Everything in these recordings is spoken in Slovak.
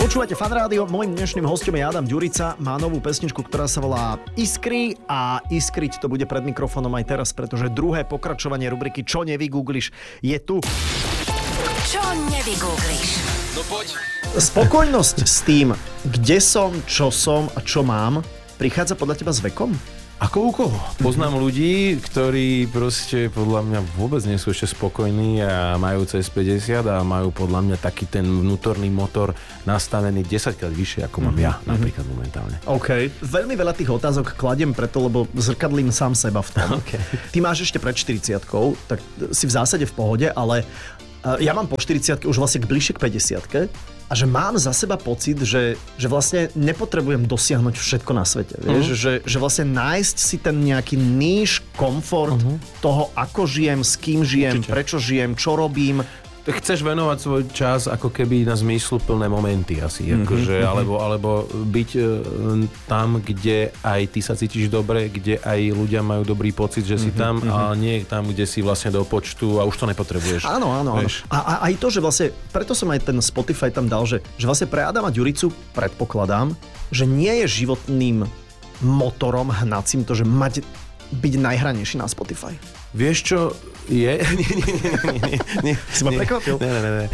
Počúvate Fan Rádio, môjim dnešným hostom je Adam Ďurica, má novú pesničku, ktorá sa volá Iskry a iskriť to bude pred mikrofónom aj teraz, pretože druhé pokračovanie rubriky Čo nevygoogliš je tu. Čo nevygoogliš? No poď. Spokojnosť s tým, kde som, čo som a čo mám, prichádza podľa teba s vekom? Ako u koho? Poznám ľudí, ktorí proste podľa mňa vôbec nie sú ešte spokojní a majú cez 50 a majú podľa mňa taký ten vnútorný motor nastavený 10 krát vyššie, ako mám ja napríklad momentálne. OK. Veľmi veľa tých otázok kladiem preto, lebo zrkadlím sám seba v tom. Okay. Ty máš ešte pred 40-kou, tak si v zásade v pohode, ale ja mám po 40-ke už vlastne bližšie k 50-ke a že mám za seba pocit, že vlastne nepotrebujem dosiahnuť všetko na svete. Vieš? Že vlastne nájsť si ten nejaký níž, komfort toho, ako žijem, s kým žijem, prečo žijem, čo robím. Chceš venovať svoj čas ako keby na zmysluplné momenty asi, akože, alebo byť tam, kde aj ty sa cítiš dobre, kde aj ľudia majú dobrý pocit, že si tam, a nie tam, kde si vlastne do počtu a už to nepotrebuješ. Áno. A aj to, že vlastne, preto som aj ten Spotify tam dal, že vlastne pre Adama Ďuricu predpokladám, že nie je životným motorom hnacím to, že byť najhranejší na Spotify. Vieš čo je? Nie. Si ma prekvapil? Nie.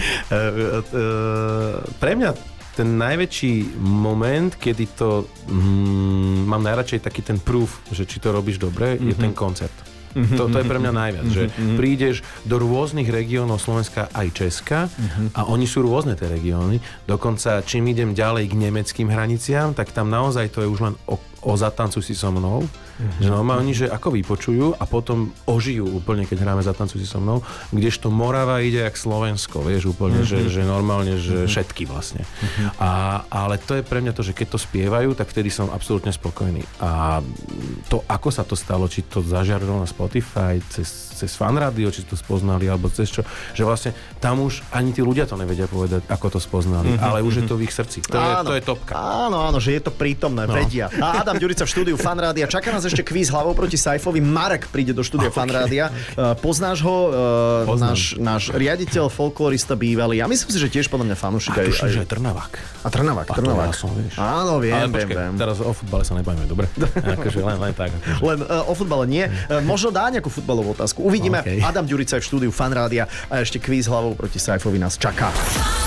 Pre mňa ten najväčší moment, kedy to mám najradšej taký ten proof, že či to robíš dobre, je ten koncert. To je pre mňa najviac, že prídeš do rôznych regiónov Slovenska aj Česka a oni sú rôzne tie regióny. Dokonca čím idem ďalej k nemeckým hraniciam, tak tam naozaj to je už len o Zatancuj si so mnou. Že normálne, že ako vypočujú a potom ožijú úplne, keď hráme Zatancuj si so mnou, kdežto Morava ide jak Slovensko, vieš, úplne, že normálne, že všetky vlastne. Ale to je pre mňa to, že keď to spievajú, tak vtedy som absolútne spokojný. A to, ako sa to stalo, či to zažiarilo na Spotify, cez Fan Rádio, či to spoznali, alebo cez čo, že vlastne tam už ani tí ľudia to nevedia povedať, ako to spoznali, ale už je to v ich srdci. To je topka. Áno, že je to prítomné, vedia. A Adam Ďurica v štúdiu Fan Rádia. Čaká nás ešte kvíz hlavou proti Sajfovi. Marek príde do štúdia Fan Rádia. Poznáš ho? Náš riaditeľ, folklorista bývalý. Ja myslím si, že tiež podľa mňa fanúšik aj Trnavák. A Trnavák. Ja som, vieš. Áno, viem. Teraz o futbale sa nebavíme, dobre? Akože len tak. Akože. Len o futbale nie. Možno dá nejakú futbalovú otázku. Uvidíme. Okay. Adam Ďurica je v štúdiu Fan Rádia a ešte kvíz hlavou proti Sajfovi nás čaká.